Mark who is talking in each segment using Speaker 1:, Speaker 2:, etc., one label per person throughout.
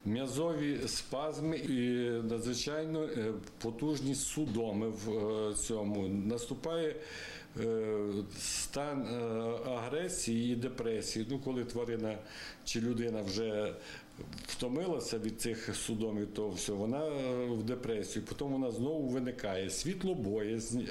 Speaker 1: м'язові спазми і надзвичайно потужні судоми в цьому. Наступає стан агресії і депресії. Коли тварина чи людина вже втомилася від цих судомів, то все, вона в депресію, потім вона знову виникає. Світлобоязнь,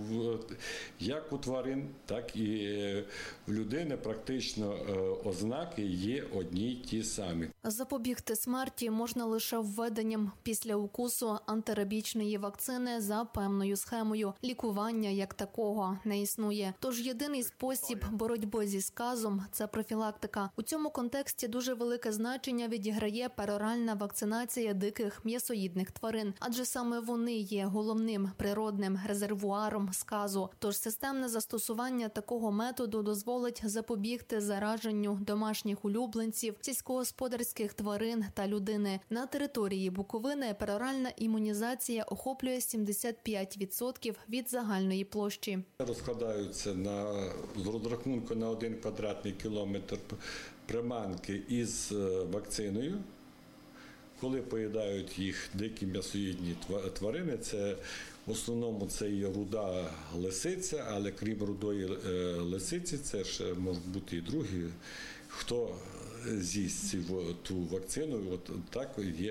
Speaker 1: як у тварин, так і в людини практично ознаки є одні й ті самі.
Speaker 2: Запобігти смерті можна лише введенням після укусу антирабічної вакцини за певною схемою. Лікування як такого не існує. Тож єдиний спосіб боротьби зі сказом – це профілактика. У цьому контексті дуже велике значення відіграє пероральна вакцинація диких м'ясоїдних тварин, адже саме вони є головним природним резервуаром сказу. Тож системне застосування такого методу дозволить запобігти зараженню домашніх улюбленців, сільськогосподарських тварин та людини. На території Буковини пероральна імунізація охоплює 75% від загальної площі.
Speaker 1: Розкладаються з розрахунку на 1 квадратний кілометр приманки із вакциною. Коли поїдають їх дикі м'ясоїдні тварини, в основному це є руда лисиця, але крім рудої лисиці, це ж можуть бути і другі, хто з'їсть ту вакцину, так є.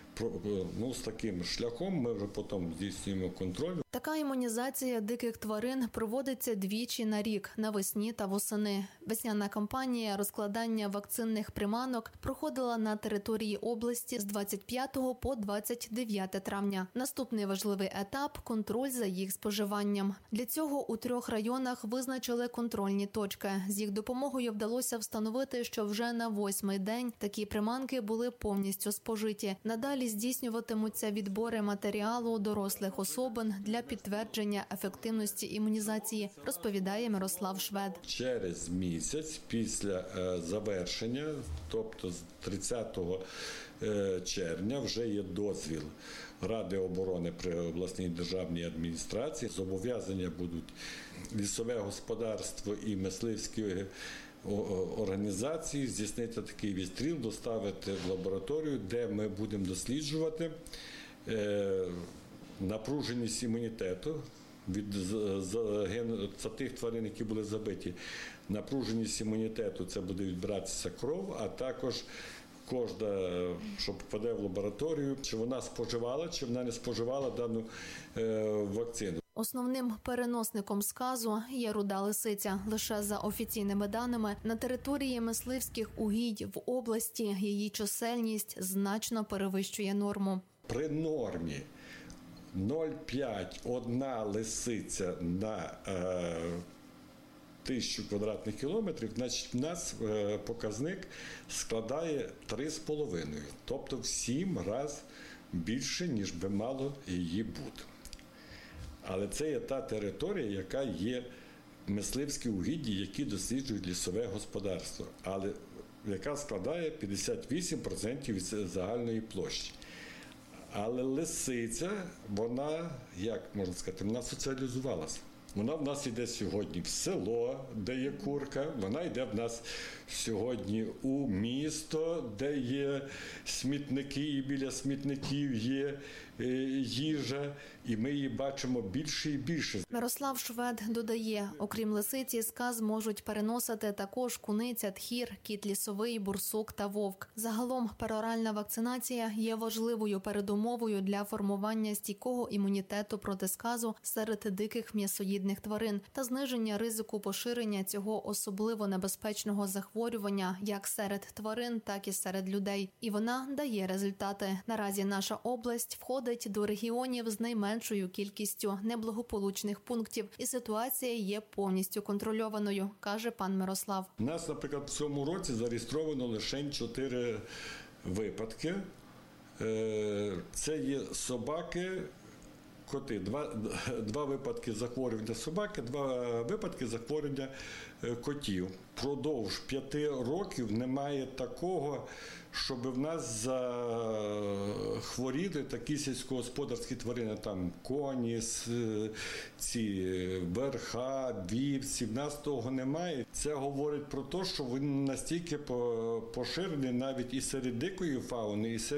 Speaker 1: З таким шляхом ми вже потім здійснюємо контроль.
Speaker 2: Така імунізація диких тварин проводиться двічі на рік – навесні та восени. Весняна кампанія розкладання вакцинних приманок проходила на території області з 25 по 29 травня. Наступний важливий етап – контроль за їх споживанням. Для цього у 3 районах визначили контрольні точки. З їх допомогою вдалося встановити, що вже на 8-й день такі приманки були повністю спожиті. Надалі здійснюватимуться відбори матеріалу дорослих особин для підтвердження ефективності імунізації, розповідає Мирослав Швед.
Speaker 1: Через місяць після завершення, тобто з 30 червня, вже є дозвіл Ради оборони при обласній державній адміністрації. Зобов'язання будуть лісове господарство і мисливські організації здійснити такий відстріл, доставити в лабораторію, де ми будемо досліджувати напруженість імунітету від тих тварин, які були забиті. Напруженість імунітету – це буде відбиратися кров, а також кожна, що попаде в лабораторію, чи вона споживала, чи вона не споживала дану вакцину.
Speaker 2: Основним переносником сказу є руда лисиця. Лише за офіційними даними, на території мисливських угідь в області її чисельність значно перевищує норму.
Speaker 1: При нормі 0,5 одна лисиця на 1000 квадратних кілометрів, значить, в нас показник складає 3,5. Тобто в 7 разів більше, ніж би мало її бути. Але це є та територія, яка є мисливські угіддя, які досліджують лісове господарство, але яка складає 58% від загальної площі. Але лисиця, вона, як можна сказати, вона соціалізувалася. Вона в нас йде сьогодні в село, де є курка, вона йде в нас сьогодні у місто, де є смітники, і біля смітників є їжа, і ми її бачимо більше і більше.
Speaker 2: Мирослав Швед додає, окрім лисиці, сказ можуть переносити також куниця, тхір, кіт лісовий, бурсук та вовк. Загалом пероральна вакцинація є важливою передумовою для формування стійкого імунітету проти сказу серед диких м'ясоїдних тварин та зниження ризику поширення цього особливо небезпечного захворювання як серед тварин, так і серед людей. І вона дає результати. Наразі наша область входить до регіонів з найменшою кількістю неблагополучних пунктів, і ситуація є повністю контрольованою, каже пан Мирослав.
Speaker 1: У нас, наприклад, в цьому році зареєстровано лише 4 випадки. Це є собаки, коти. Два випадки захворювання собаки, 2 випадки захворювання котів. Впродовж 5 років немає такого, щоб в нас захворіли такі сільськогосподарські тварини, там коні, ці верха, вівці, в нас того немає. Це говорить про те, що він настільки поширений навіть і серед дикої фауни, і серед